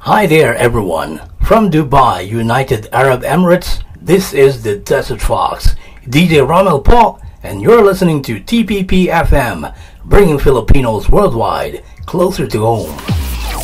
Hi there, everyone. From Dubai, United Arab Emirates, this is the Desert Fox, DJ Romel Paul, and you're listening to TPP FM, bringing Filipinos worldwide closer to home.